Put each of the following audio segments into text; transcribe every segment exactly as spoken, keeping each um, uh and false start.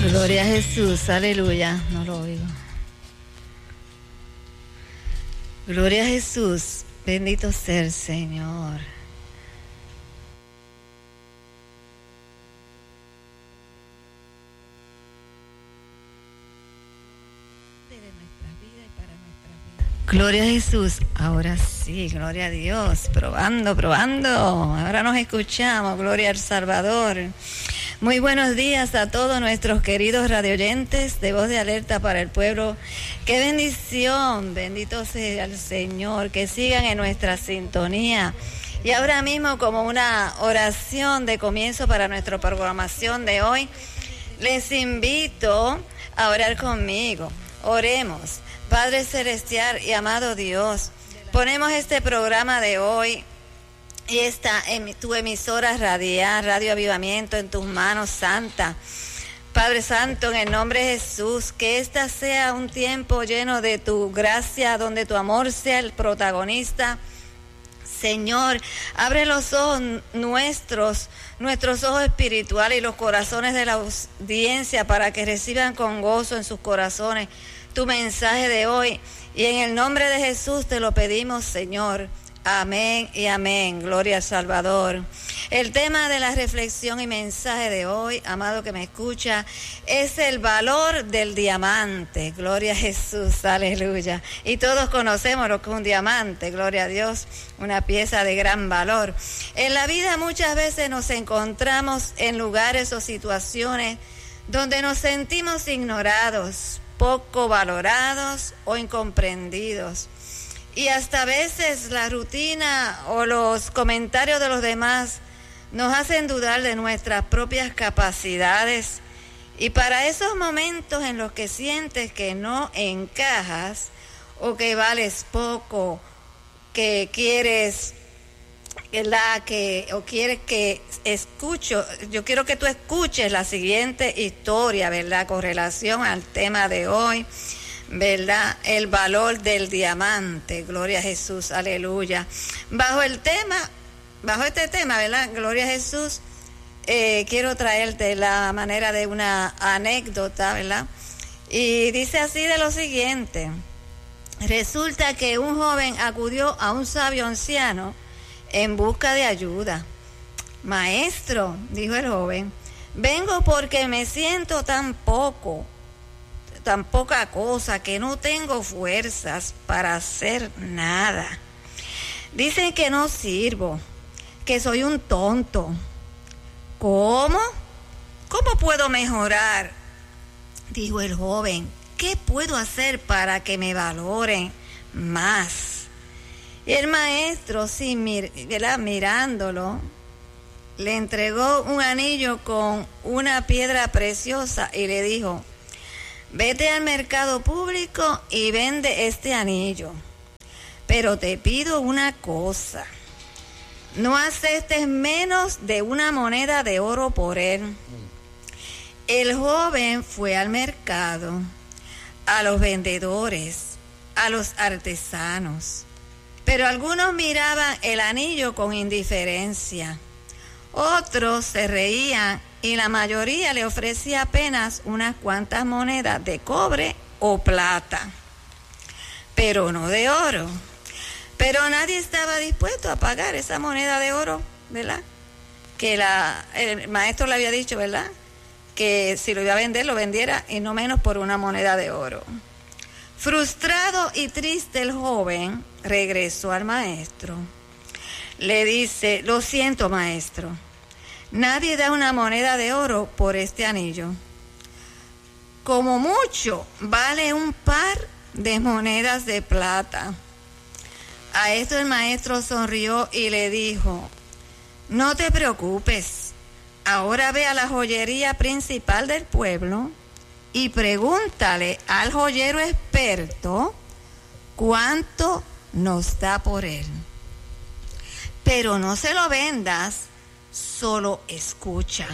Gloria a Jesús, aleluya, no lo oigo. Gloria a Jesús, bendito sea el Señor. Gloria a Jesús, ahora sí, gloria a Dios, probando, probando, ahora nos escuchamos, gloria al Salvador. Muy buenos días a todos nuestros queridos radioyentes de Voz de Alerta para el Pueblo. Qué bendición, bendito sea el Señor, que sigan en nuestra sintonía. Y ahora mismo, como una oración de comienzo para nuestra programación de hoy, les invito a orar conmigo. Oremos. Padre Celestial y amado Dios, ponemos este programa de hoy y esta tu emisora radial, Radio Avivamiento, en tus manos, Santa. Padre Santo, en el nombre de Jesús, que esta sea un tiempo lleno de tu gracia, donde tu amor sea el protagonista. Señor, abre los ojos nuestros, nuestros ojos espirituales y los corazones de la audiencia para que reciban con gozo en sus corazones tu mensaje de hoy, y en el nombre de Jesús te lo pedimos, Señor. Amén y amén. Gloria al Salvador. El tema de la reflexión y mensaje de hoy, amado que me escucha, es el valor del diamante. Gloria a Jesús, aleluya. Y todos conocemos lo que es un diamante, gloria a Dios, una pieza de gran valor. En la vida muchas veces nos encontramos en lugares o situaciones donde nos sentimos ignorados, poco valorados o incomprendidos. Y hasta a veces la rutina o los comentarios de los demás nos hacen dudar de nuestras propias capacidades. Y para esos momentos en los que sientes que no encajas o que vales poco, que quieres la que o quieres que escucho, yo quiero que tú escuches la siguiente historia, ¿verdad? Con relación al tema de hoy, ¿verdad? El valor del diamante, gloria a Jesús, aleluya. Bajo el tema, bajo este tema, ¿verdad? Gloria a Jesús, eh, quiero traerte la manera de una anécdota, ¿verdad? Y dice así de lo siguiente: resulta que un joven acudió a un sabio anciano en busca de ayuda. Maestro, dijo el joven, vengo porque me siento tan poco, tan poca cosa, que no tengo fuerzas para hacer nada. Dicen que no sirvo, que soy un tonto. ¿Cómo? ¿Cómo puedo mejorar? Dijo el joven. ¿Qué puedo hacer para que me valoren más? Y el maestro, sin mir, mirándolo, le entregó un anillo con una piedra preciosa y le dijo: vete al mercado público y vende este anillo. Pero te pido una cosa: no aceptes menos de una moneda de oro por él. El joven fue al mercado, a los vendedores, a los artesanos, pero algunos miraban el anillo con indiferencia, otros se reían y la mayoría le ofrecía apenas unas cuantas monedas de cobre o plata, pero no de oro. Pero nadie estaba dispuesto a pagar esa moneda de oro, ¿verdad? Que la, el maestro le había dicho, ¿verdad? Que si lo iba a vender, lo vendiera y no menos por una moneda de oro. Frustrado y triste, el joven regresó al maestro. Le dice: lo siento, maestro, nadie da una moneda de oro por este anillo. Como mucho vale un par de monedas de plata. A esto el maestro sonrió y le dijo: no te preocupes, ahora ve a la joyería principal del pueblo y pregúntale al joyero experto cuánto nos da por él. Pero no se lo vendas, solo escucha.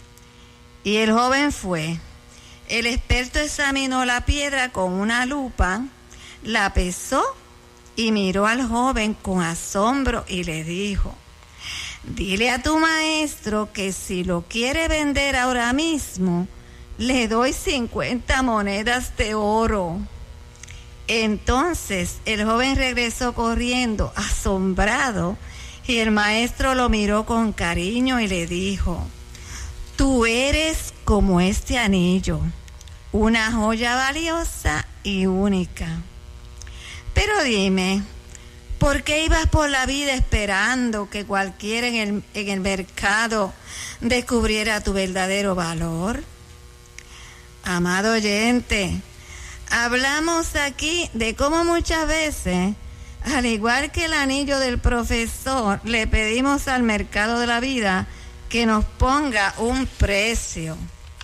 Y el joven fue. El experto examinó la piedra con una lupa, la pesó y miró al joven con asombro y le dijo: dile a tu maestro que si lo quiere vender ahora mismo, le doy cincuenta monedas de oro. Entonces el joven regresó corriendo, asombrado, y el maestro lo miró con cariño y le dijo: tú eres como este anillo, una joya valiosa y única. Pero dime, ¿por qué ibas por la vida esperando que cualquiera en el, en el mercado descubriera tu verdadero valor? Amado oyente, hablamos aquí de cómo muchas veces, al igual que el anillo del profesor, le pedimos al mercado de la vida que nos ponga un precio,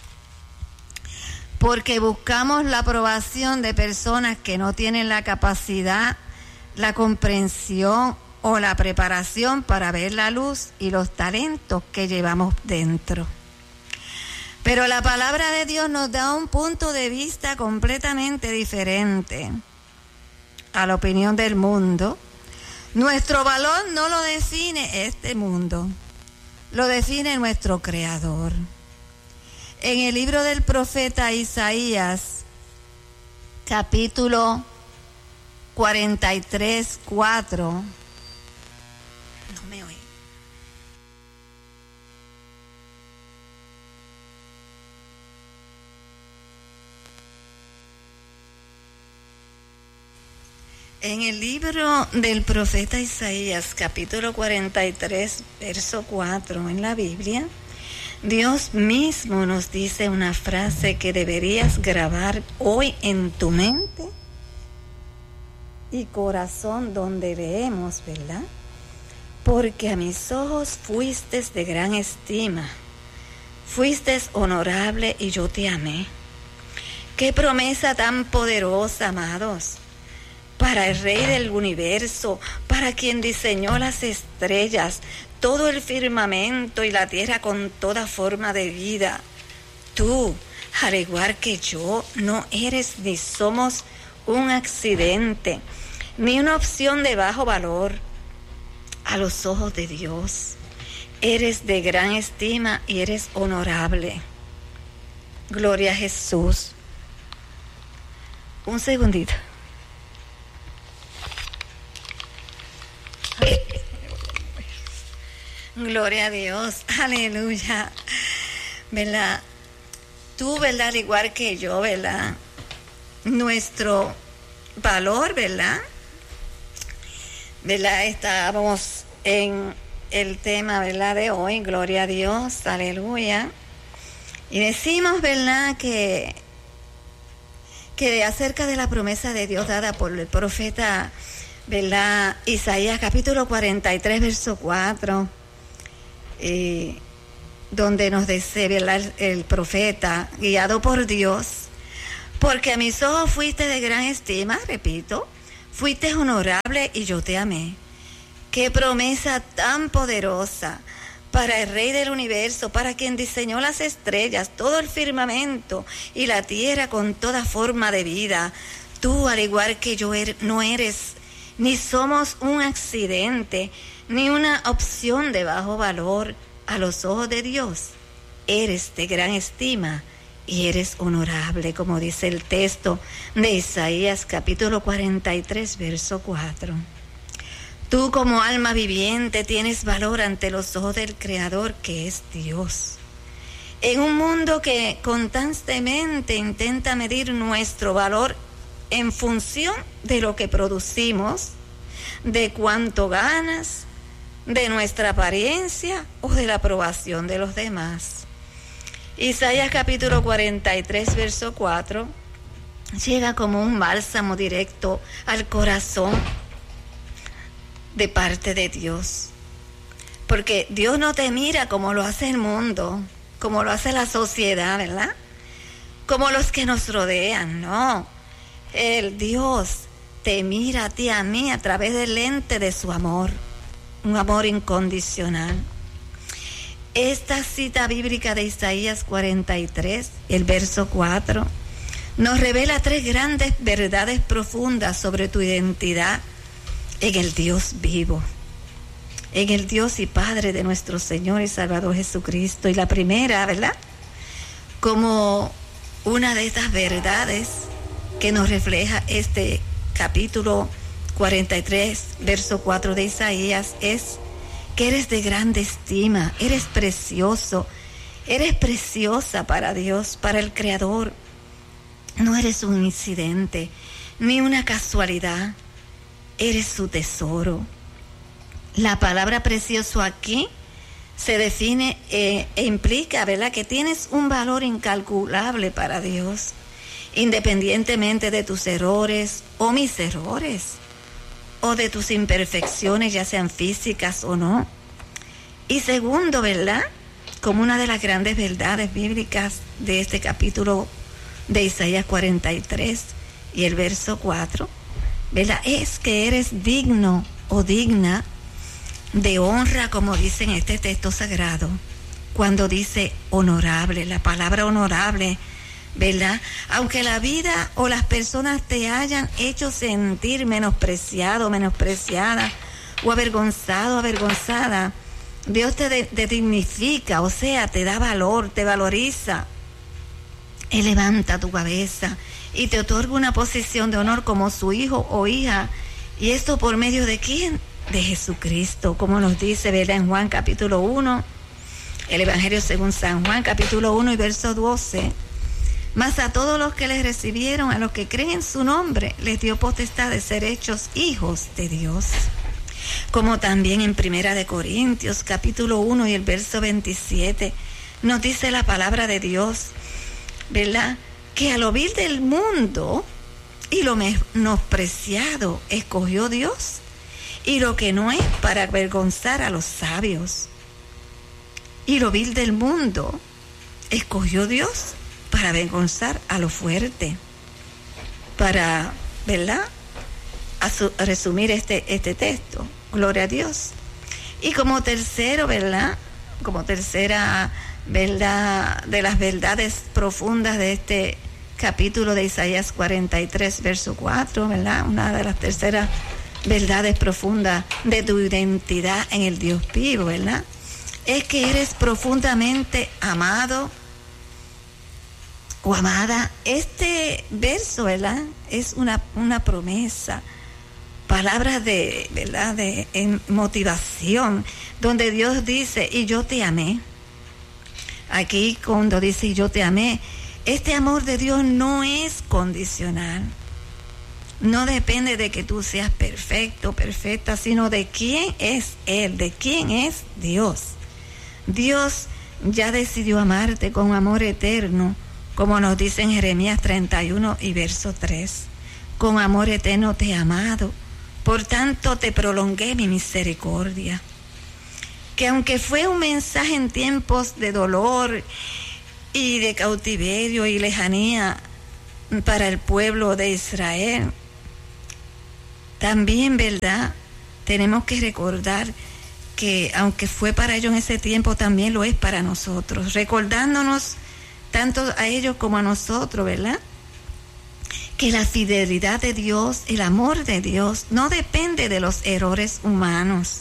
porque buscamos la aprobación de personas que no tienen la capacidad, la comprensión o la preparación para ver la luz y los talentos que llevamos dentro. Pero la palabra de Dios nos da un punto de vista completamente diferente a la opinión del mundo. Nuestro valor no lo define este mundo, lo define nuestro Creador. En el libro del profeta Isaías, capítulo cuarenta y tres, cuatro. No me oí. En el libro del profeta Isaías, capítulo cuarenta y tres, verso cuatro, en la Biblia, Dios mismo nos dice una frase que deberías grabar hoy en tu mente y corazón, donde leemos, ¿verdad? Porque a mis ojos fuiste de gran estima, fuiste honorable y yo te amé. Qué promesa tan poderosa, amados, para el Rey del universo, para quien diseñó las estrellas, todo el firmamento y la tierra con toda forma de vida. Tú, al igual que yo, no eres ni somos un accidente, ni una opción de bajo valor a los ojos de Dios. Eres de gran estima y eres honorable. Gloria a Jesús. Un segundito. Gloria a Dios, aleluya, ¿verdad? Tú, ¿verdad? Al igual que yo, ¿verdad? Nuestro valor, ¿verdad? ¿Verdad? Estábamos en el tema, ¿verdad? De hoy, gloria a Dios, aleluya. Y decimos, ¿verdad? Que, que acerca de la promesa de Dios dada por el profeta, ¿verdad? Isaías capítulo cuarenta y tres, verso cuatro. Eh, donde nos dice, ¿verdad? El, el profeta, guiado por Dios, porque a mis ojos fuiste de gran estima, repito, fuiste honorable y yo te amé. Qué promesa tan poderosa para el Rey del universo, para quien diseñó las estrellas, todo el firmamento y la tierra con toda forma de vida. Tú, al igual que yo, er, no eres ni somos un accidente, ni una opción de bajo valor a los ojos de Dios. Eres de gran estima y eres honorable, como dice el texto de Isaías capítulo cuarenta y tres, verso cuatro. Tú, como alma viviente, tienes valor ante los ojos del Creador, que es Dios. En un mundo que constantemente intenta medir nuestro valor en función de lo que producimos, de cuánto ganas, de nuestra apariencia o de la aprobación de los demás. Isaías capítulo cuarenta y tres, verso cuatro, llega como un bálsamo directo al corazón de parte de Dios. Porque Dios no te mira como lo hace el mundo, como lo hace la sociedad, ¿verdad? Como los que nos rodean, no. El Dios te mira a ti, a mí, a través del lente de su amor. Un amor incondicional. Esta cita bíblica de Isaías cuarenta y tres, el verso cuatro, nos revela tres grandes verdades profundas sobre tu identidad en el Dios vivo, en el Dios y Padre de nuestro Señor y Salvador Jesucristo. Y la primera, ¿verdad? Como Una de estas verdades que nos refleja este capítulo cuarenta y tres, verso cuatro de Isaías, es que eres de grande estima, eres precioso, eres preciosa para Dios, para el Creador. No eres un incidente, ni una casualidad, eres su tesoro. La palabra precioso aquí se define eh, e implica, ¿verdad?, que tienes un valor incalculable para Dios, independientemente de tus errores o mis errores, o de tus imperfecciones, ya sean físicas o no. Y segundo, ¿verdad?, como una de las grandes verdades bíblicas de este capítulo de Isaías cuarenta y tres y el verso cuatro, ¿verdad?, es que eres digno o digna de honra, como dice en este texto sagrado, cuando dice honorable, la palabra honorable, ¿verdad? Aunque la vida o las personas te hayan hecho sentir menospreciado, menospreciada, o avergonzado, avergonzada, Dios te, de, te dignifica, o sea, te da valor, te valoriza. Él levanta tu cabeza y te otorga una posición de honor como su hijo o hija. ¿Y esto por medio de quién? De Jesucristo, como nos dice, ¿verdad?, en Juan capítulo uno, el Evangelio según San Juan capítulo uno y verso doce. Mas a todos los que les recibieron, a los que creen en su nombre, les dio potestad de ser hechos hijos de Dios. Como también en Primera de Corintios capítulo uno y el verso veintisiete nos dice la palabra de Dios, ¿verdad?, que a lo vil del mundo y lo menospreciado escogió Dios, y lo que no es, para avergonzar a los sabios. Y lo vil del mundo escogió Dios para avergonzar a lo fuerte. Para, ¿verdad?, a, su, a resumir este, este texto. Gloria a Dios. Y como tercero, ¿verdad?, como tercera, ¿verdad?, de las verdades profundas de este capítulo de Isaías cuarenta y tres, verso cuatro, ¿verdad?, una de las terceras verdades profundas de tu identidad en el Dios vivo, ¿verdad?, es que eres profundamente amado o amada. Este verso, ¿verdad?, es una, una promesa, palabras de, ¿verdad?, de en motivación, donde Dios dice, y yo te amé. Aquí cuando dice, y yo te amé, este amor de Dios no es condicional. No depende de que tú seas perfecto, perfecta, sino de quién es Él, de quién es Dios. Dios ya decidió amarte con amor eterno, como nos dice en Jeremías treinta y uno y verso tres. Con amor eterno te he amado, por tanto te prolongué mi misericordia. Que aunque fue un mensaje en tiempos de dolor y de cautiverio y lejanía para el pueblo de Israel, también, ¿verdad?, tenemos que recordar que aunque fue para ellos en ese tiempo, también lo es para nosotros, recordándonos tanto a ellos como a nosotros, ¿verdad?, que la fidelidad de Dios, el amor de Dios, no depende de los errores humanos,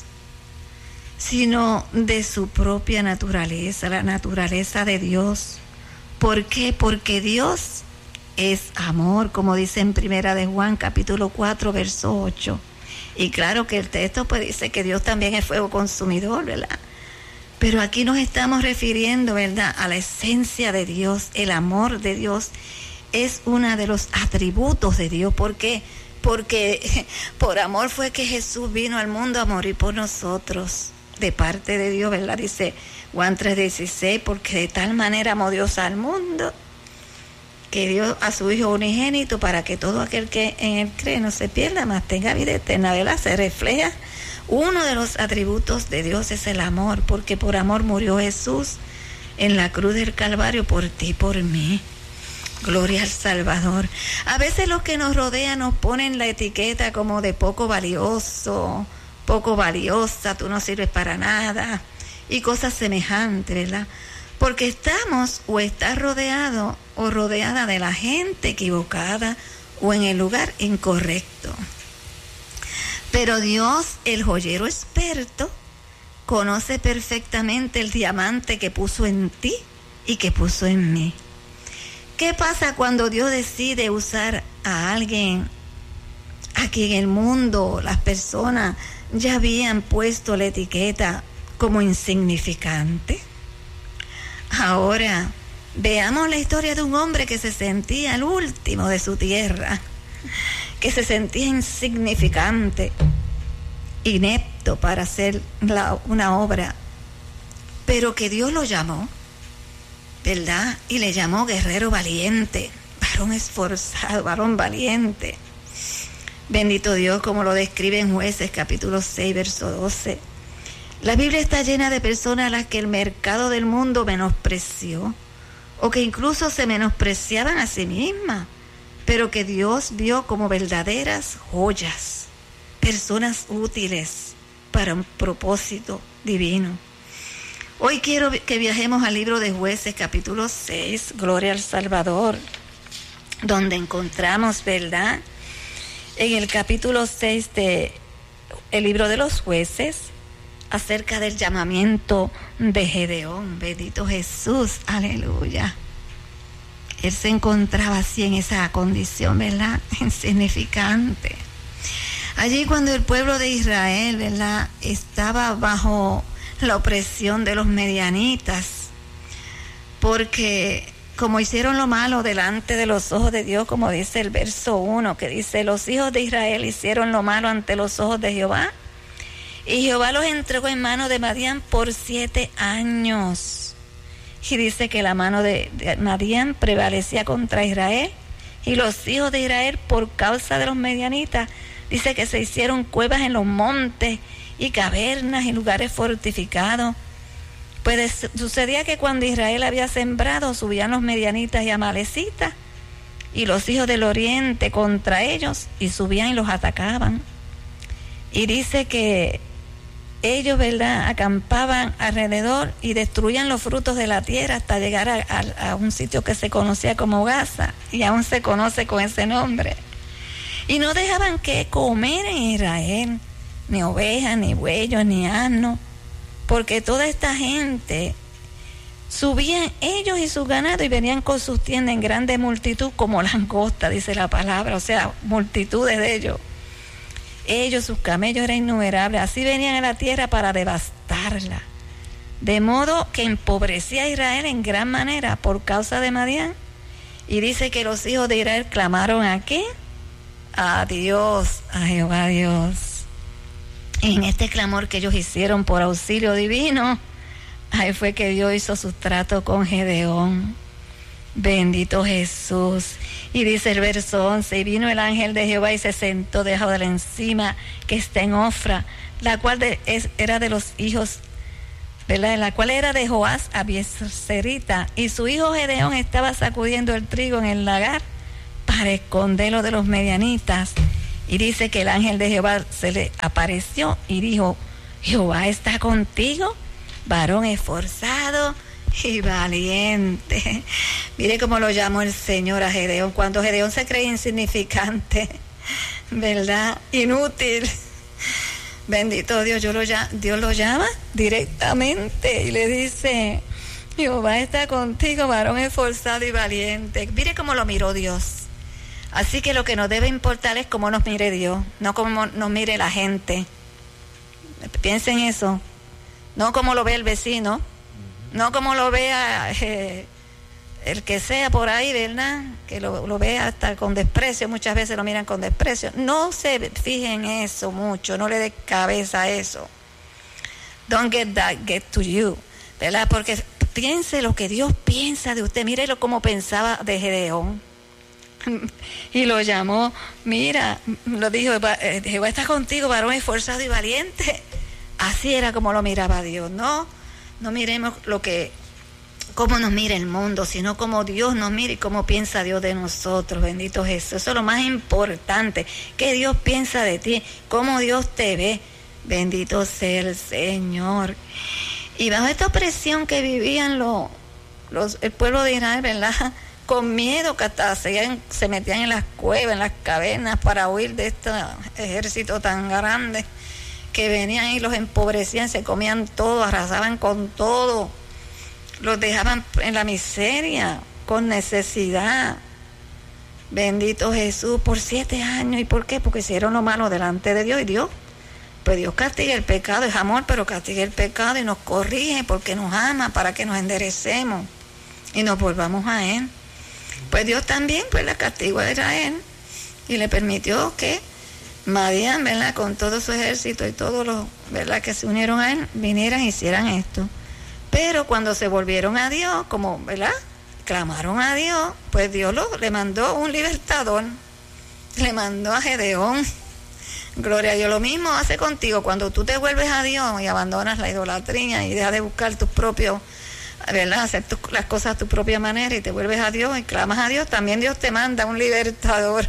sino de su propia naturaleza, la naturaleza de Dios. ¿Por qué? Porque Dios es amor, como dice en Primera de Juan capítulo cuatro verso ocho. Y claro que el texto pues dice que Dios también es fuego consumidor, ¿verdad? Pero aquí nos estamos refiriendo, ¿verdad?, a la esencia de Dios. El amor de Dios es uno de los atributos de Dios. ¿Por qué? Porque por amor fue que Jesús vino al mundo a morir por nosotros, de parte de Dios, ¿verdad? Dice Juan tres dieciséis, porque de tal manera amó Dios al mundo, que dio a su Hijo unigénito, para que todo aquel que en Él cree no se pierda, mas tenga vida eterna, ¿verdad? Se refleja, uno de los atributos de Dios es el amor, porque por amor murió Jesús en la cruz del Calvario por ti y por mí. Gloria al Salvador. A veces los que nos rodean nos ponen la etiqueta como de poco valioso, poco valiosa, tú no sirves para nada, y cosas semejantes, ¿verdad? Porque estamos o estás rodeado o rodeada de la gente equivocada o en el lugar incorrecto. Pero Dios, el joyero experto, conoce perfectamente el diamante que puso en ti y que puso en mí. ¿Qué pasa cuando Dios decide usar a alguien a quien el mundo, las personas ya habían puesto la etiqueta como insignificante? Ahora, veamos la historia de un hombre que se sentía el último de su tierra, que se sentía insignificante, inepto para hacer la, una obra, pero que Dios lo llamó, ¿verdad? Y le llamó guerrero valiente, varón esforzado, varón valiente. Bendito Dios, como lo describe en Jueces capítulo seis, verso doce. La Biblia está llena de personas a las que el mercado del mundo menospreció, o que incluso se menospreciaban a sí mismas, pero que Dios vio como verdaderas joyas, personas útiles para un propósito divino. Hoy quiero que viajemos al libro de Jueces, capítulo seis, Gloria al Salvador, donde encontramos, ¿verdad?, en el capítulo seis de el libro de los Jueces, acerca del llamamiento de Gedeón. Bendito Jesús, aleluya. Él se encontraba así en esa condición, ¿verdad?, insignificante. Allí cuando el pueblo de Israel, ¿verdad?, estaba bajo la opresión de los medianitas, porque como hicieron lo malo delante de los ojos de Dios, como dice el verso uno, que dice: los hijos de Israel hicieron lo malo ante los ojos de Jehová, y Jehová los entregó en mano de Madián por siete años. Y dice que la mano de, de Madián prevalecía contra Israel, y los hijos de Israel, por causa de los medianitas, dice que se hicieron cuevas en los montes y cavernas y lugares fortificados. Pues sucedía que cuando Israel había sembrado, subían los medianitas y amalecitas y los hijos del oriente contra ellos, y subían y los atacaban. Y dice que ellos, ¿verdad?, acampaban alrededor y destruían los frutos de la tierra hasta llegar a, a, a un sitio que se conocía como Gaza, y aún se conoce con ese nombre. Y no dejaban que comer en Israel, ni ovejas, ni bueyos, ni asnos, porque toda esta gente subían ellos y su ganado y venían con sus tiendas en grande multitud como langosta, dice la palabra, o sea, multitudes de ellos. Ellos, sus camellos eran innumerables, así venían a la tierra para devastarla. De modo que empobrecía a Israel en gran manera por causa de Madián. Y dice que los hijos de Israel clamaron ¿a qué? A Dios, a Jehová Dios. En este clamor que ellos hicieron por auxilio divino, ahí fue que Dios hizo su trato con Gedeón. Bendito Jesús. Y dice el verso once: y vino el ángel de Jehová y se sentó debajo de la encima que está en Ofra, la cual de, es, era de los hijos, ¿verdad?, la cual era de Joás Abieserita, y su hijo Gedeón estaba sacudiendo el trigo en el lagar para esconderlo de los medianitas. Y dice que el ángel de Jehová se le apareció y dijo: Jehová está contigo, varón esforzado y valiente. Mire cómo lo llamó el Señor a Gedeón, cuando Gedeón se cree insignificante, ¿verdad?, inútil. Bendito Dios, yo lo, Dios lo llama directamente y le dice: Jehová está contigo, varón esforzado y valiente. Mire cómo lo miró Dios. Así que lo que nos debe importar es cómo nos mire Dios, no cómo nos mire la gente. Piensen eso. No como lo ve el vecino, no como lo vea eh, el que sea por ahí, ¿verdad?, que lo, lo vea hasta con desprecio. Muchas veces lo miran con desprecio. No se fijen en eso mucho, no le dé cabeza a eso. Don't get that, get to you, ¿verdad? Porque piense lo que Dios piensa de usted. Mírelo como pensaba de Gedeón. Y lo llamó, mira, lo dijo: Jehová está contigo, varón esforzado y valiente. Así era como lo miraba Dios. No, no miremos lo que, cómo nos mira el mundo, sino cómo Dios nos mira y cómo piensa Dios de nosotros. Bendito Jesús. Eso es lo más importante, que Dios piensa de ti, cómo Dios te ve. Bendito sea el Señor. Y bajo esta opresión que vivían los, los, el pueblo de Israel, ¿verdad?, con miedo, que hasta se, se metían en las cuevas, en las cavernas, para huir de este ejército tan grande que venían y los empobrecían, se comían todo, arrasaban con todo, los dejaban en la miseria. con necesidad. Bendito Jesús, por siete años. ¿Y por qué? Porque hicieron lo malo delante de Dios. Y Dios, pues Dios castiga el pecado, es amor, pero castiga el pecado y nos corrige porque nos ama, para que nos enderecemos y nos volvamos a Él. Pues Dios también, pues la castigó a Israel y le permitió que Madián, ¿verdad?, con todo su ejército y todos los, ¿verdad?, que se unieron a Él, vinieran y hicieran esto. Pero cuando se volvieron a Dios, como, ¿verdad?, clamaron a Dios, pues Dios lo, le mandó un libertador, le mandó a Gedeón. Gloria a Dios. Lo mismo hace contigo cuando tú te vuelves a Dios y abandonas la idolatría y dejas de buscar tus propios, ¿verdad?, hacer tus, las cosas a tu propia manera y te vuelves a Dios y clamas a Dios. También Dios te manda un libertador,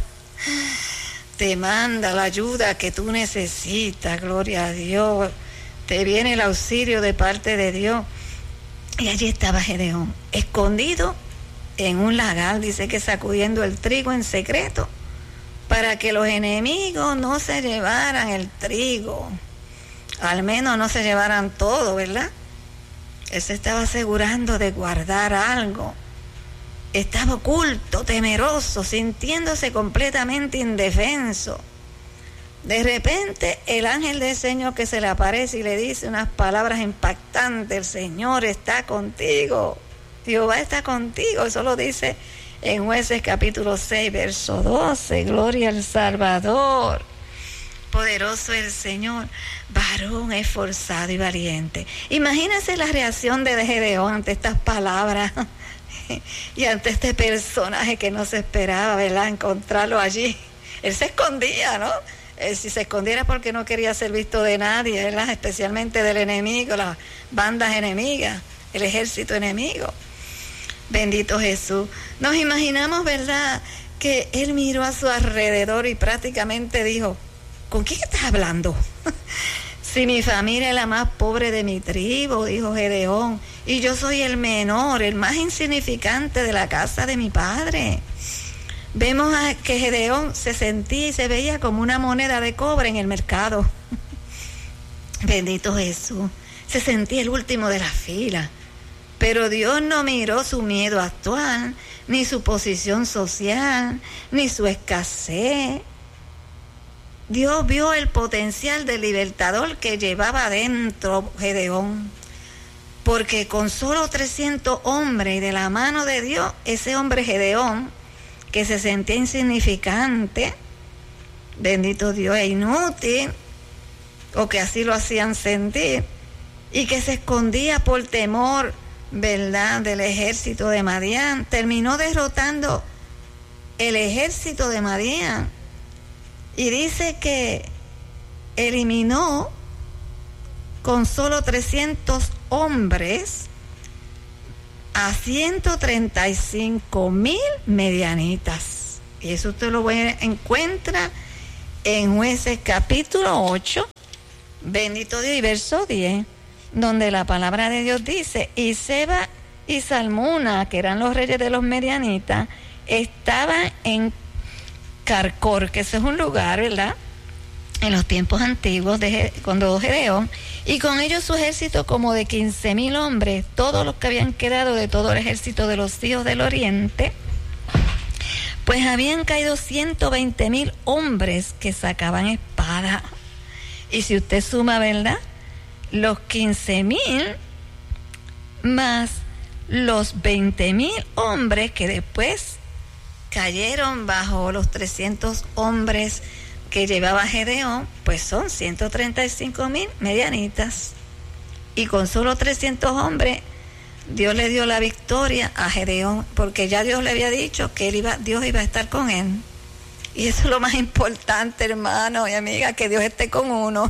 te manda la ayuda que tú necesitas. Gloria a Dios. Te viene el auxilio de parte de Dios. Y allí estaba Gedeón, escondido en un lagar, dice que sacudiendo el trigo en secreto, para que los enemigos no se llevaran el trigo, al menos no se llevaran todo, ¿verdad? Él se estaba asegurando de guardar algo. Estaba oculto, temeroso, sintiéndose completamente indefenso. De repente, el ángel del Señor que se le aparece y le dice unas palabras impactantes: el Señor está contigo, Jehová está contigo. Eso lo dice en Jueces capítulo seis, verso doce. Gloria al Salvador. Poderoso el Señor, varón esforzado y valiente. Imagínense la reacción de Gedeón ante estas palabras y ante este personaje que no se esperaba, ¿verdad?, encontrarlo allí. Él se escondía, ¿no? Eh, si se escondiera porque no quería ser visto de nadie, ¿verdad?, especialmente del enemigo, las bandas enemigas, el ejército enemigo. Bendito Jesús. Nos imaginamos, ¿verdad?, que él miró a su alrededor y prácticamente dijo: ¿con quién estás hablando? Si mi familia es la más pobre de mi tribu, dijo Gedeón, y yo soy el menor, el más insignificante de la casa de mi padre. Vemos a que Gedeón se sentía y se veía como una moneda de cobre en el mercado. Bendito Jesús. Se sentía el último de la fila. Pero Dios no miró su miedo actual, ni su posición social, ni su escasez. Dios vio el potencial del libertador que llevaba adentro Gedeón. Porque con solo trescientos hombres y de la mano de Dios, ese hombre Gedeón, que se sentía insignificante, bendito Dios, e inútil, o que así lo hacían sentir, y que se escondía por temor, ¿verdad?, del ejército de Madián, terminó derrotando el ejército de Madián. Y dice que eliminó con solo trescientos hombres a ciento treinta y cinco mil medianitas. Y eso usted lo encuentra en Jueces capítulo ocho, bendito Dios, y verso diez, donde la palabra de Dios dice: y Seba y Salmuna, que eran los reyes de los medianitas, estaban en Carcor, que ese es un lugar, ¿verdad?, en los tiempos antiguos, de cuando Gedeón, y con ellos su ejército como de quince mil hombres, todos los que habían quedado de todo el ejército de los hijos del oriente, pues habían caído ciento veinte mil hombres que sacaban espada. Y si usted suma, ¿verdad?, los quince mil más los veinte mil hombres que después cayeron bajo los trescientos hombres que llevaba Gedeón, pues son ciento treinta y cinco mil medianitas. Y con solo trescientos hombres, Dios le dio la victoria a Gedeón, porque ya Dios le había dicho que él iba, Dios iba a estar con él. Y eso es lo más importante, hermano y amiga, que Dios esté con uno.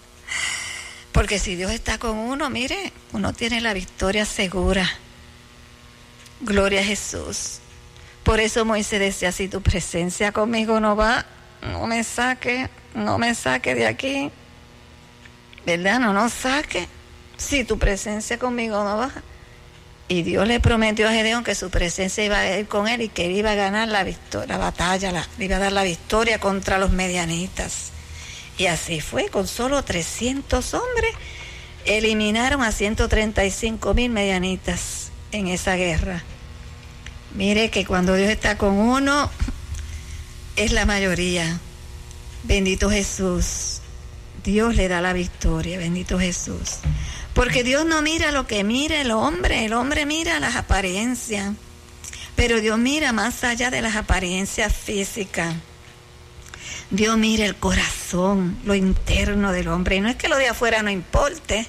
Porque si Dios está con uno, mire, uno tiene la victoria segura. Gloria a Jesús. Por eso Moisés decía: si tu presencia conmigo no va, no me saque, no me saque de aquí, ¿verdad? No nos saque, si tu presencia conmigo no va. Y Dios le prometió a Gedeón que su presencia iba a ir con él y que él iba a ganar la victoria, la batalla, la, le iba a dar la victoria contra los medianitas. Y así fue, con solo trescientos hombres, eliminaron a ciento treinta y cinco mil medianitas en esa guerra. Mire que cuando Dios está con uno, es la mayoría. Bendito Jesús. Dios le da la victoria, bendito Jesús. Porque Dios no mira lo que mira el hombre, el hombre mira las apariencias, pero Dios mira más allá de las apariencias físicas. Dios mira el corazón, lo interno del hombre. Y no es que lo de afuera no importe,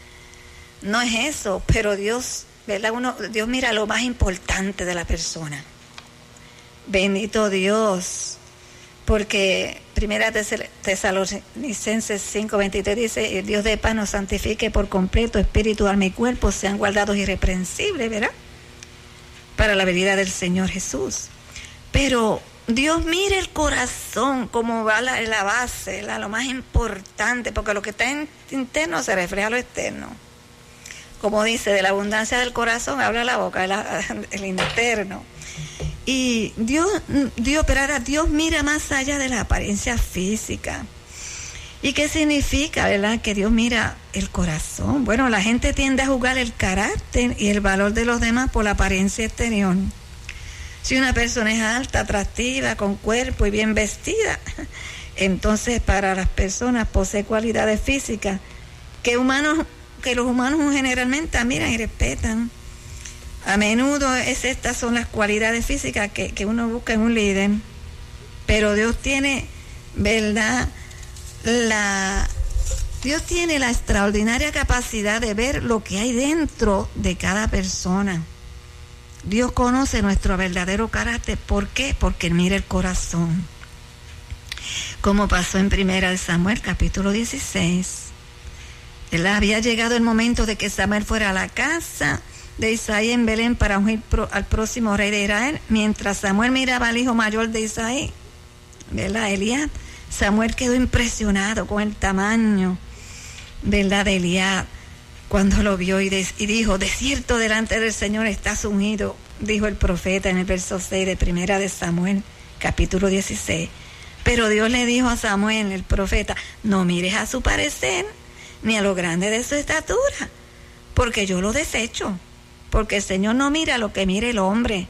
no es eso, pero Dios, ¿verdad? Uno, Dios mira lo más importante de la persona. Bendito Dios. Porque Primera Tesalonicenses cinco veintitrés dice, el Dios de paz nos santifique por completo, espíritu, alma y cuerpo sean guardados irreprensibles, ¿verdad? Para la venida del Señor Jesús. Pero Dios mira el corazón, como va la, la base, la, lo más importante, porque lo que está en, interno se refleja a lo externo. Como dice, de la abundancia del corazón habla la boca, el, el interno. Y Dios, Dios, pero ahora Dios mira más allá de la apariencia física. ¿Y qué significa, verdad? Que Dios mira el corazón. Bueno, la gente tiende a juzgar el carácter y el valor de los demás por la apariencia exterior. Si una persona es alta, atractiva, con cuerpo y bien vestida, entonces para las personas posee cualidades físicas que, humanos, que los humanos generalmente admiran y respetan. A menudo es, estas son las cualidades físicas que, que uno busca en un líder, pero Dios tiene, ¿verdad? La, Dios tiene la extraordinaria capacidad de ver lo que hay dentro de cada persona. Dios conoce nuestro verdadero carácter. ¿Por qué? Porque mira el corazón. Como pasó en Primera de Samuel, capítulo dieciséis. ¿Verdad? Había llegado el momento de que Samuel fuera a la casa de Isaí en Belén para ungir pro, al próximo rey de Israel. Mientras Samuel miraba al hijo mayor de Isaí, ¿verdad? Eliab, Samuel quedó impresionado con el tamaño, ¿verdad? De Eliab. Cuando lo vio y, de, y dijo, de cierto delante del Señor estás ungido, dijo el profeta en el verso seis de Primera de Samuel, capítulo dieciséis. Pero Dios le dijo a Samuel, el profeta, no mires a su parecer, ni a lo grande de su estatura, porque yo lo desecho. Porque el Señor no mira lo que mira el hombre.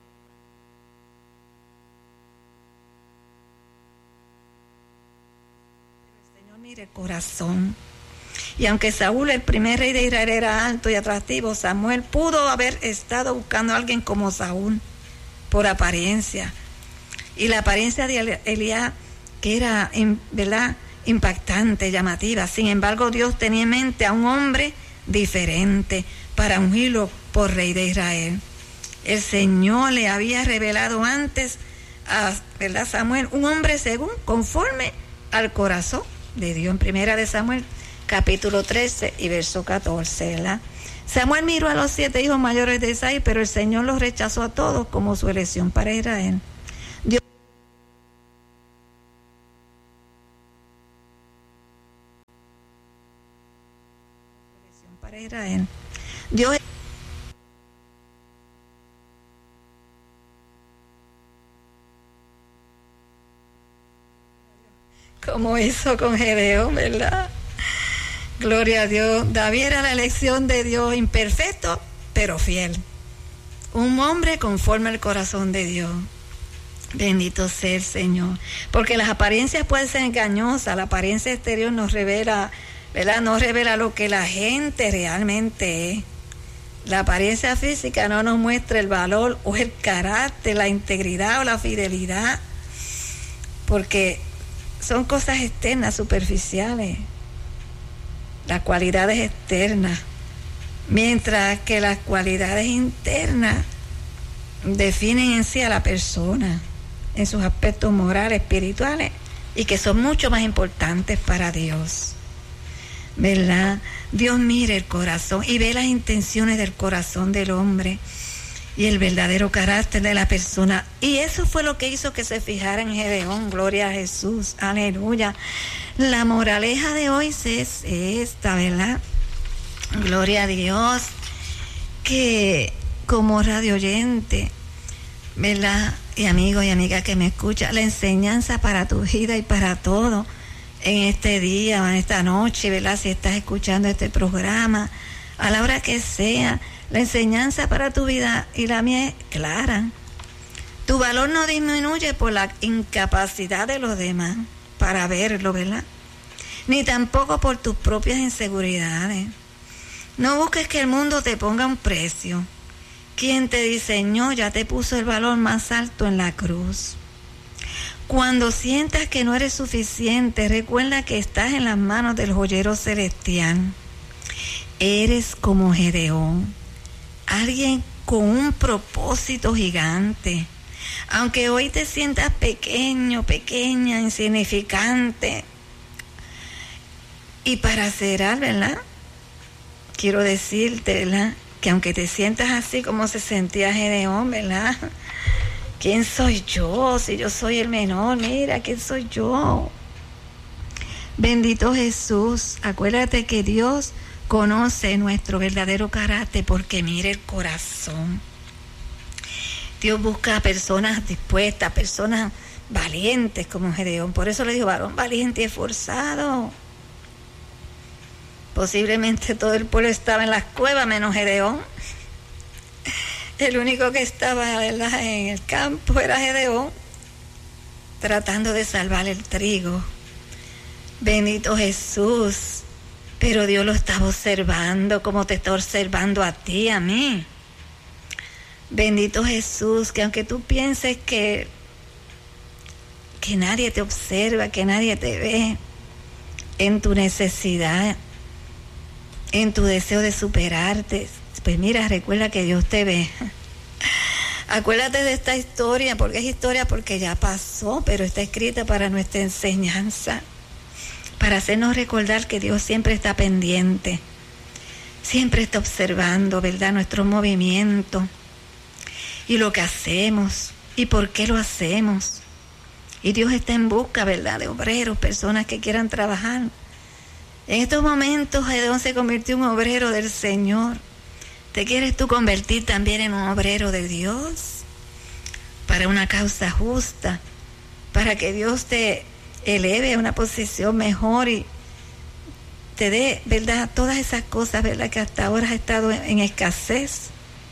El Señor mira el corazón. Y aunque Saúl, el primer rey de Israel, era alto y atractivo, Samuel pudo haber estado buscando a alguien como Saúl por apariencia. Y la apariencia de Eliab, que era, ¿verdad?, impactante, llamativa. Sin embargo, Dios tenía en mente a un hombre diferente para ungirlo por rey de Israel. El Señor le había revelado antes a, ¿verdad?, Samuel, un hombre según, conforme al corazón de Dios. En Primera de Samuel, capítulo trece y verso catorce, ¿verdad? Samuel miró a los siete hijos mayores de Isaí, pero el Señor los rechazó a todos como su elección para Israel. Dios para Israel. Dios como hizo con Gedeón, ¿verdad? Gloria a Dios. David era la elección de Dios, imperfecto, pero fiel. Un hombre conforme al corazón de Dios. Bendito sea el Señor. Porque las apariencias pueden ser engañosas. La apariencia exterior nos revela, ¿verdad? No revela lo que la gente realmente es. La apariencia física no nos muestra el valor o el carácter, la integridad o la fidelidad. Porque son cosas externas, superficiales. Las cualidades externas, mientras que las cualidades internas definen en sí a la persona, en sus aspectos morales, espirituales, y que son mucho más importantes para Dios, ¿verdad? Dios mira el corazón y ve las intenciones del corazón del hombre y el verdadero carácter de la persona, y eso fue lo que hizo que se fijara en Gedeón. Gloria a Jesús, aleluya. La moraleja de hoy es esta, ¿verdad? Gloria a Dios, que como radio oyente, ¿verdad?, y amigo y amiga que me escucha, la enseñanza para tu vida y para todo en este día o en esta noche, ¿verdad?, si estás escuchando este programa a la hora que sea. La enseñanza para tu vida y la mía es clara. Tu valor no disminuye por la incapacidad de los demás para verlo, ¿verdad? Ni tampoco por tus propias inseguridades. No busques que el mundo te ponga un precio. Quien te diseñó ya te puso el valor más alto en la cruz. Cuando sientas que no eres suficiente, recuerda que estás en las manos del joyero celestial. Eres como Gedeón, alguien con un propósito gigante. Aunque hoy te sientas pequeño, pequeña, insignificante, y para cerrar, ¿verdad? Quiero decirte, ¿verdad?, que aunque te sientas así como se sentía Gedeón, ¿verdad? ¿Quién soy yo? Si yo soy el menor, mira, ¿quién soy yo? Bendito Jesús, acuérdate que Dios conoce nuestro verdadero carácter porque mira el corazón. Dios busca a personas dispuestas, personas valientes como Gedeón. Por eso le dijo, varón valiente y esforzado. Posiblemente todo el pueblo estaba en las cuevas menos Gedeón. El único que estaba, ¿verdad?, en el campo era Gedeón, tratando de salvar el trigo. Bendito Jesús. Pero Dios lo estaba observando como te está observando a ti, a mí. Bendito Jesús, que aunque tú pienses que, que nadie te observa, que nadie te ve, en tu necesidad, en tu deseo de superarte, pues mira, recuerda que Dios te ve. Acuérdate de esta historia, porque es historia porque ya pasó, pero está escrita para nuestra enseñanza, para hacernos recordar que Dios siempre está pendiente, siempre está observando, ¿verdad?, nuestros movimientos y lo que hacemos y por qué lo hacemos. Y Dios está en busca, ¿verdad?, de obreros, personas que quieran trabajar. En estos momentos Gedeón se convirtió en un obrero del Señor. ¿Te quieres tú convertir también en un obrero de Dios? Para una causa justa, para que Dios te eleve a una posición mejor y te dé, ¿verdad?, todas esas cosas, ¿verdad?, que hasta ahora has estado en, en escasez.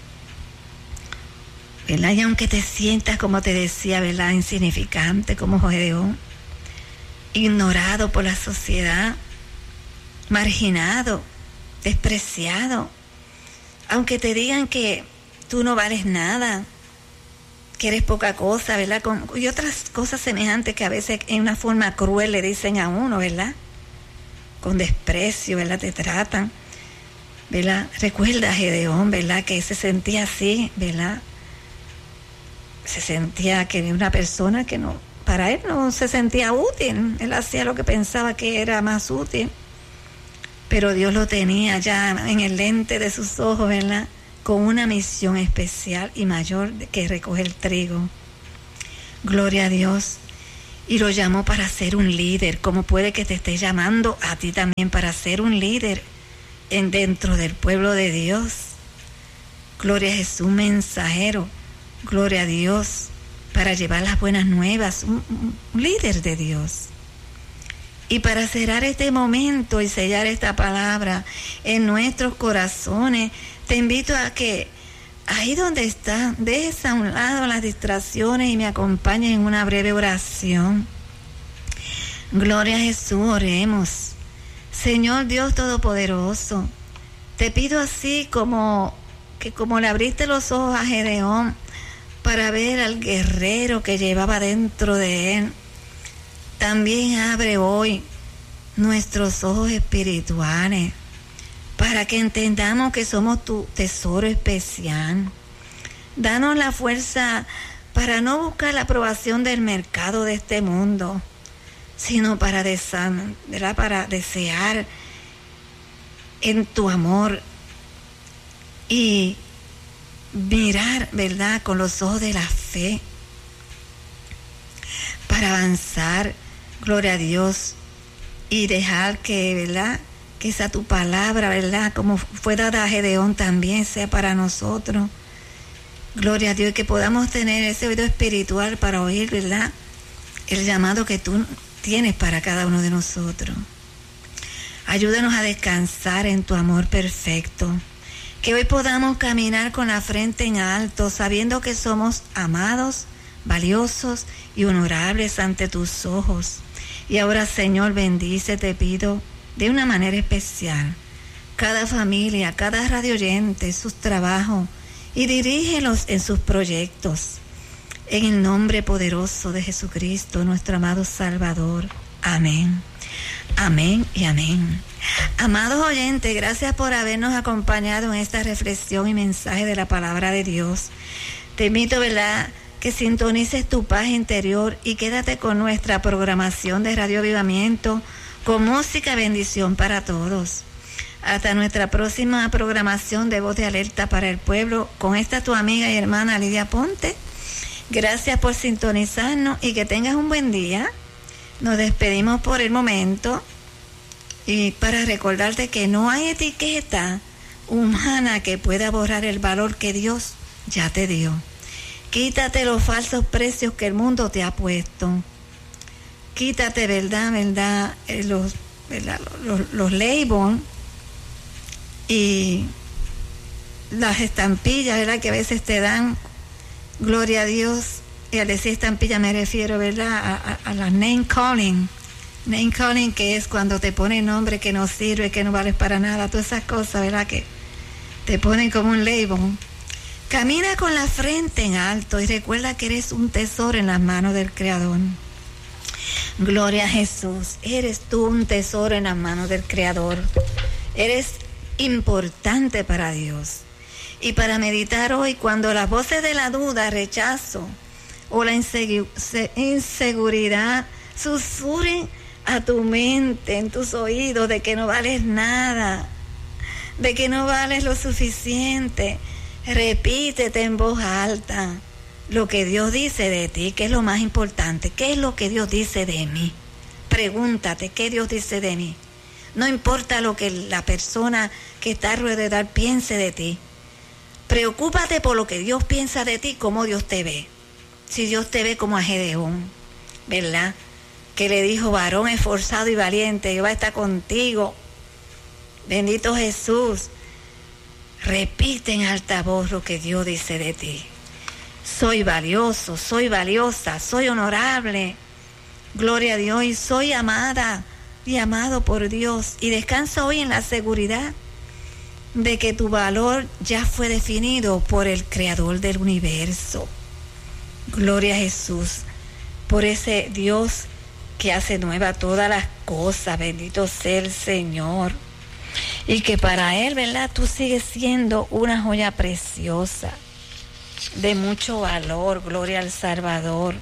¿Verdad? Y aunque te sientas, como te decía, ¿verdad?, insignificante como Gedeón, ignorado por la sociedad, marginado, despreciado, aunque te digan que tú no vales nada, que eres poca cosa, ¿verdad?, Con, y otras cosas semejantes que a veces en una forma cruel le dicen a uno, ¿verdad?, con desprecio, ¿verdad?, te tratan, ¿verdad? Recuerda a Gedeón, ¿verdad?, que se sentía así, ¿verdad?, se sentía que era una persona que no, para él no se sentía útil, él hacía lo que pensaba que era más útil, pero Dios lo tenía ya en el lente de sus ojos, ¿verdad?, con una misión especial y mayor que recoger el trigo. Gloria a Dios. Y lo llamó para ser un líder, como puede que te esté llamando a ti también para ser un líder en, dentro del pueblo de Dios. Gloria a Jesús, mensajero. Gloria a Dios, para llevar las buenas nuevas, un, un líder de Dios. Y para cerrar este momento y sellar esta palabra en nuestros corazones, te invito a que ahí donde estás, dejes a un lado las distracciones y me acompañes en una breve oración. Gloria a Jesús, oremos. Señor Dios Todopoderoso, te pido así como que como le abriste los ojos a Gedeón para ver al guerrero que llevaba dentro de él, también abre hoy nuestros ojos espirituales para que entendamos que somos tu tesoro especial. Danos la fuerza para no buscar la aprobación del mercado de este mundo, sino para, desear, ¿verdad?, para desear en tu amor y mirar, ¿verdad?, con los ojos de la fe para avanzar, gloria a Dios, y dejar que, ¿verdad?, que esa tu palabra, ¿verdad?, como fue dada a Gedeón, también sea para nosotros. Gloria a Dios, y que podamos tener ese oído espiritual para oír, ¿verdad?, el llamado que tú tienes para cada uno de nosotros. Ayúdanos a descansar en tu amor perfecto. Que hoy podamos caminar con la frente en alto, sabiendo que somos amados, valiosos y honorables ante tus ojos. Y ahora, Señor, bendice, te pido, de una manera especial, cada familia, cada radio oyente, sus trabajos, y dirígelos en sus proyectos. En el nombre poderoso de Jesucristo, nuestro amado Salvador. Amén. Amén y amén. Amados oyentes, gracias por habernos acompañado en esta reflexión y mensaje de la palabra de Dios. Te invito, ¿verdad?, que sintonices tu paz interior y quédate con nuestra programación de Radio Avivamiento con música bendición para todos. Hasta nuestra próxima programación de Voz de Alerta para el Pueblo con esta tu amiga y hermana Lidia Ponte. Gracias por sintonizarnos y que tengas un buen día. Nos despedimos por el momento y para recordarte que no hay etiqueta humana que pueda borrar el valor que Dios ya te dio. Quítate los falsos precios que el mundo te ha puesto. Quítate, verdad, verdad, eh, los, verdad, los, los labels y las estampillas, verdad, que a veces te dan. Gloria a Dios. Y al decir estampilla me refiero, ¿verdad?, a, a, a la name calling. Name calling, que es cuando te ponen nombre que no sirve, que no vales para nada, todas esas cosas, ¿verdad?, que te ponen como un label. Camina con la frente en alto y recuerda que eres un tesoro en las manos del Creador. Gloria a Jesús. Eres tú un tesoro en las manos del Creador. Eres importante para Dios. Y para meditar hoy, cuando las voces de la duda, rechazo o la inseguridad susurren a tu mente, en tus oídos, de que no vales nada, de que no vales lo suficiente, repítete en voz alta lo que Dios dice de ti, que es lo más importante. ¿Qué es lo que Dios dice de mí? Pregúntate, ¿qué Dios dice de mí? No importa lo que la persona que está alrededor piense de ti. Preocúpate por lo que Dios piensa de ti, cómo Dios te ve. Si Dios te ve como a Gedeón, ¿verdad?, que le dijo: varón esforzado y valiente, Jehová está contigo. Bendito Jesús. Repite en alta voz lo que Dios dice de ti. Soy valioso, soy valiosa, soy honorable. Gloria a Dios, y soy amada y amado por Dios. Y descansa hoy en la seguridad de que tu valor ya fue definido por el Creador del universo. Gloria a Jesús, por ese Dios que hace nueva todas las cosas. Bendito sea el Señor. Y que para Él, ¿verdad?, tú sigues siendo una joya preciosa, de mucho valor. Gloria al Salvador.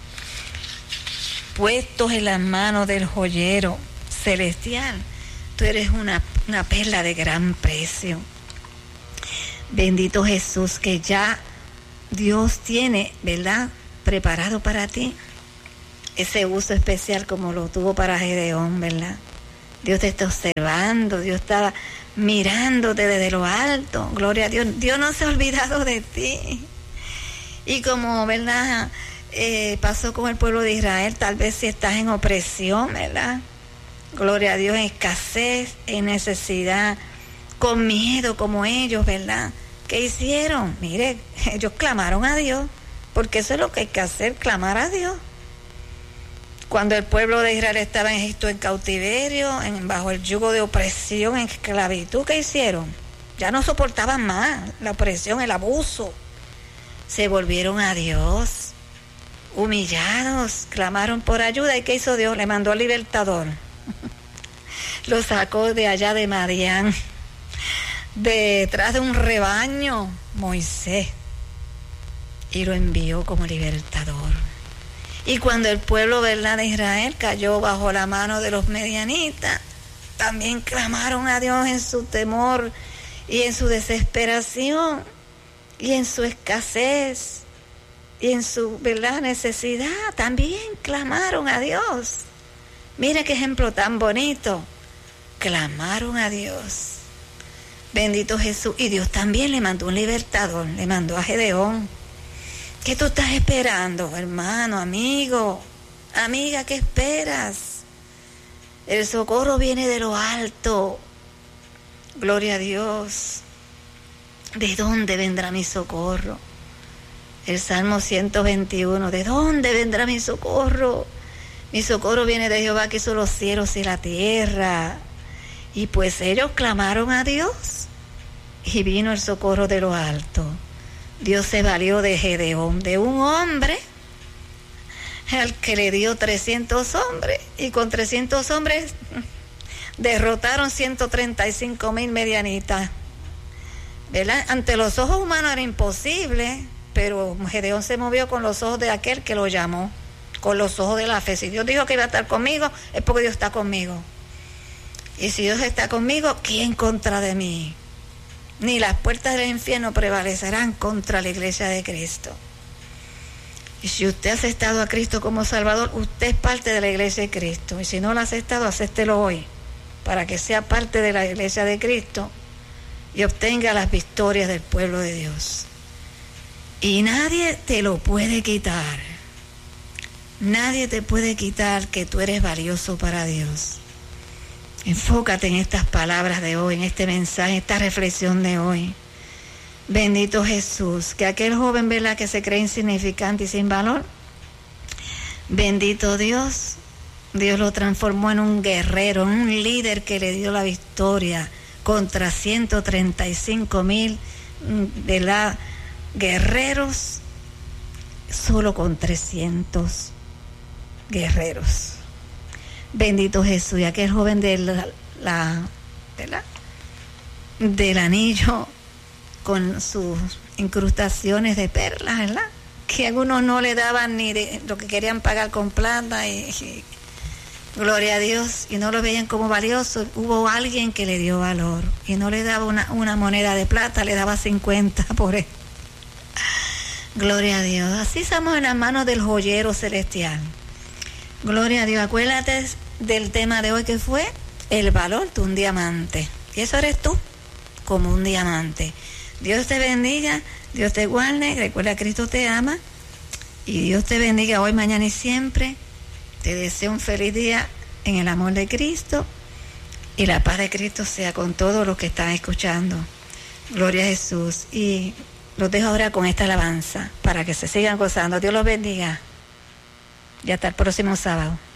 Puestos en las manos del joyero celestial, tú eres una, una perla de gran precio. Bendito Jesús, que ya Dios tiene, ¿verdad?, preparado para ti ese uso especial como lo tuvo para Gedeón, ¿verdad? Dios te está observando, Dios está mirándote desde lo alto. Gloria a Dios. Dios no se ha olvidado de ti. Y como, ¿verdad?, eh, pasó con el pueblo de Israel, tal vez si estás en opresión, ¿verdad?, gloria a Dios, en escasez, en necesidad, con miedo como ellos, ¿verdad? ¿Qué hicieron? Mire, ellos clamaron a Dios, porque eso es lo que hay que hacer, clamar a Dios. Cuando el pueblo de Israel estaba en Egipto en cautiverio, en, bajo el yugo de opresión, en esclavitud, ¿qué hicieron? Ya no soportaban más la opresión, el abuso. Se volvieron a Dios, humillados, clamaron por ayuda. ¿Y qué hizo Dios? Le mandó al libertador. Lo sacó de allá de Madián, detrás de un rebaño, Moisés, y lo envió como libertador. Y cuando el pueblo, ¿verdad?, de Israel cayó bajo la mano de los medianitas, también clamaron a Dios en su temor y en su desesperación y en su escasez y en su, ¿verdad?, necesidad. También clamaron a Dios. Mira qué ejemplo tan bonito. Clamaron a Dios. Bendito Jesús. Y Dios también le mandó un libertador, le mandó a Gedeón. ¿Qué tú estás esperando, hermano, amigo, amiga? ¿Qué esperas? El socorro viene de lo alto. Gloria a Dios. ¿De dónde vendrá mi socorro? El Salmo ciento veintiuno. ¿De dónde vendrá mi socorro? Mi socorro viene de Jehová, que hizo los cielos y la tierra. Y pues ellos clamaron a Dios y vino el socorro de lo alto. Dios se valió de Gedeón, de un hombre al que le dio trescientos hombres, y con trescientos hombres derrotaron ciento treinta y cinco mil medianitas, ¿verdad? Ante los ojos humanos era imposible, pero Gedeón se movió con los ojos de aquel que lo llamó, con los ojos de la fe. Si Dios dijo que iba a estar conmigo, es porque Dios está conmigo. Y si Dios está conmigo, ¿quién contra de mí? Ni las puertas del infierno prevalecerán contra la iglesia de Cristo. Y si usted ha aceptado a Cristo como Salvador, usted es parte de la iglesia de Cristo. Y si no lo ha aceptado, acéptelo hoy, para que sea parte de la iglesia de Cristo y obtenga las victorias del pueblo de Dios. Y nadie te lo puede quitar. Nadie te puede quitar que tú eres valioso para Dios. Enfócate en estas palabras de hoy, en este mensaje, en esta reflexión de hoy. Bendito Jesús, que aquel joven, ¿verdad?, que se cree insignificante y sin valor, bendito Dios, Dios lo transformó en un guerrero, en un líder que le dio la victoria contra ciento treinta y cinco mil, ¿verdad?, guerreros, solo con trescientos guerreros. Bendito Jesús. Y aquel joven de la, la, ¿verdad?, del anillo con sus incrustaciones de perlas, ¿verdad?, que algunos no le daban ni de lo que querían pagar con plata, y, y gloria a Dios, y no lo veían como valioso. Hubo alguien que le dio valor y no le daba una, una moneda de plata, le daba cincuenta por él. Gloria a Dios. Así somos en las manos del joyero celestial. Gloria a Dios. Acuérdate del tema de hoy, que fue el valor de un diamante. Y eso eres tú, como un diamante. Dios te bendiga, Dios te guarde. Recuerda, Cristo te ama. Y Dios te bendiga hoy, mañana y siempre. Te deseo un feliz día en el amor de Cristo. Y la paz de Cristo sea con todos los que están escuchando. Gloria a Jesús. Y los dejo ahora con esta alabanza para que se sigan gozando. Dios los bendiga. Y hasta el próximo sábado.